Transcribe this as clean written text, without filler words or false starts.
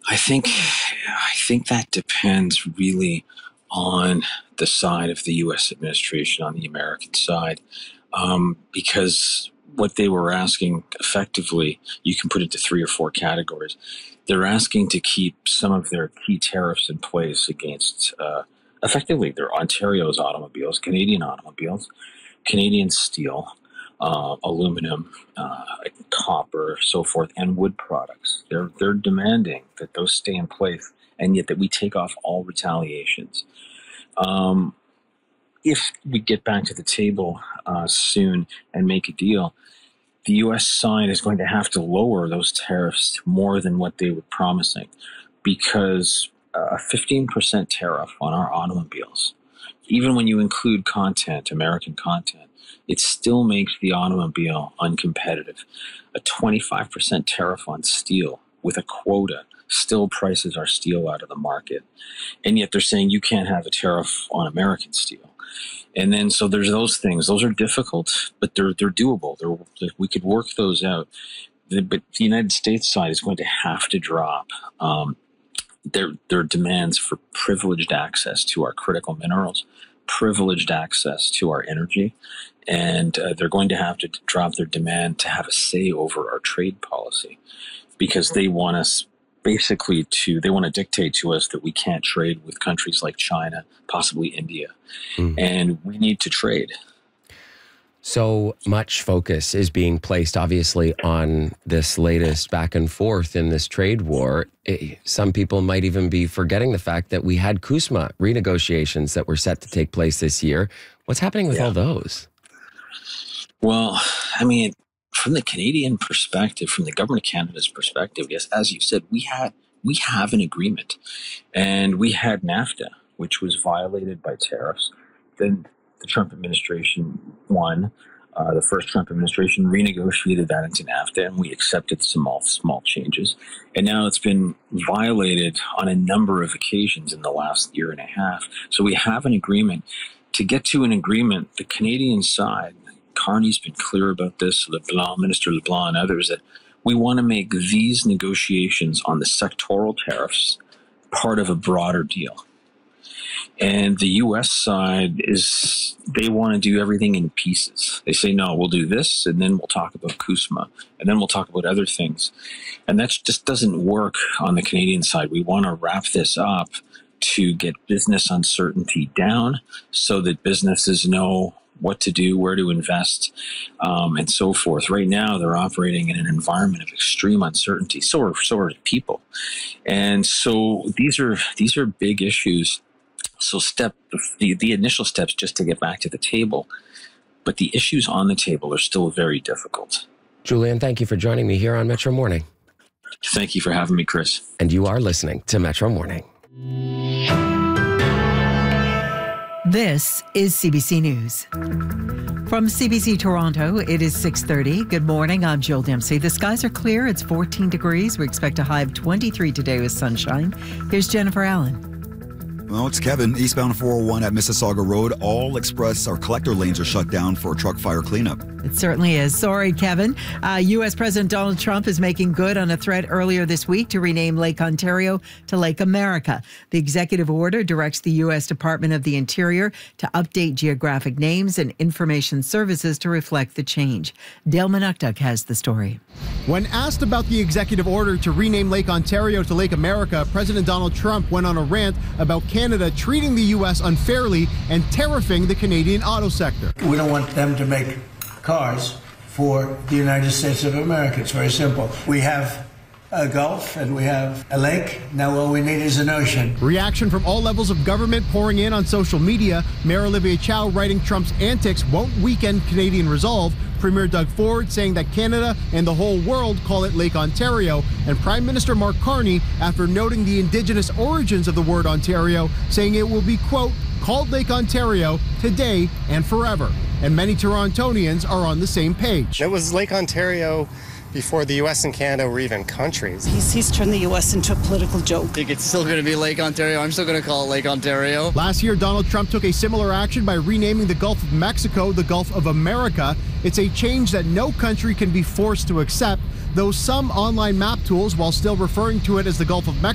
I think that depends really on the side of the U.S. administration, on the American side, because what they were asking effectively, you can put it into three or four categories. They're asking to keep some of their key tariffs in place against, effectively, their Ontario's automobiles, Canadian automobiles, Canadian steel, aluminum, copper, so forth, and wood products. They're demanding that those stay in place, and yet that we take off all retaliations. If we get back to the table soon and make a deal, the U.S. side is going to have to lower those tariffs more than what they were promising, because a 15% tariff on our automobiles, even when you include content, American content, it still makes the automobile uncompetitive. A 25% tariff on steel with a quota still prices our steel out of the market. And yet they're saying you can't have a tariff on American steel. And then so there's those things. Those are difficult, but they're doable. We could work those out. But the United States side is going to have to drop their demands for privileged access to our critical minerals, privileged access to our energy, and they're going to have to drop their demand to have a say over our trade policy, because they want us basically they want to dictate to us that we can't trade with countries like China, possibly India, and we need to trade. So much focus is being placed, obviously, on this latest back and forth in this trade war. Some people might even be forgetting the fact that we had CUSMA renegotiations that were set to take place this year. What's happening with all those? Well, I mean, from the Canadian perspective, from the government of Canada's perspective, yes, as you said, we have an agreement, and we had NAFTA, which was violated by tariffs. Then the Trump administration won. The first Trump administration renegotiated that into NAFTA, and we accepted some small changes. And now it's been violated on a number of occasions in the last year and a half. So we have an agreement. To get to an agreement, the Canadian side, Carney's been clear about this, Minister LeBlanc and others, that we want to make these negotiations on the sectoral tariffs part of a broader deal. And the U.S. side they want to do everything in pieces. They say, no, we'll do this, and then we'll talk about CUSMA, and then we'll talk about other things. And that just doesn't work on the Canadian side. We want to wrap this up to get business uncertainty down so that businesses know what to do, where to invest, and so forth. Right now, they're operating in an environment of extreme uncertainty. So are people. And so these are big issues. So the initial steps just to get back to the table, but the issues on the table are still very difficult. Julian, thank you for joining me here on Metro Morning. Thank you for having me, Chris. And you are listening to Metro Morning. This is CBC News. From CBC Toronto, it is 6:30. Good morning, I'm Jill Dempsey. The skies are clear. It's 14 degrees. We expect a high of 23 today with sunshine. Here's Jennifer Allen. Well, it's Kevin. Eastbound 401 at Mississauga Road. All express or collector lanes are shut down for truck fire cleanup. It certainly is. Sorry, Kevin. U.S. President Donald Trump is making good on a threat earlier this week to rename Lake Ontario to Lake America. The executive order directs the U.S. Department of the Interior to update geographic names and information services to reflect the change. Dale Manukduk has the story. When asked about the executive order to rename Lake Ontario to Lake America, President Donald Trump went on a rant about Canada treating the U.S. unfairly and tariffing the Canadian auto sector. We don't want them to make cars for the United States of America. It's very simple. We have a Gulf and we have a lake. Now all we need is an ocean. Reaction from all levels of government pouring in on social media. Mayor Olivia Chow writing Trump's antics won't weaken Canadian resolve. Premier Doug Ford saying that Canada and the whole world call it Lake Ontario. And Prime Minister Mark Carney, after noting the Indigenous origins of the word Ontario, saying it will be, quote, called Lake Ontario today and forever. And many Torontonians are on the same page. It was Lake Ontario before the U.S. and Canada were even countries. He's turned the U.S. into a political joke. I think it's still going to be Lake Ontario. I'm still going to call it Lake Ontario. Last year, Donald Trump took a similar action by renaming the Gulf of Mexico the Gulf of America. It's a change that no country can be forced to accept, though some online map tools, while still referring to it as the Gulf of Mexico,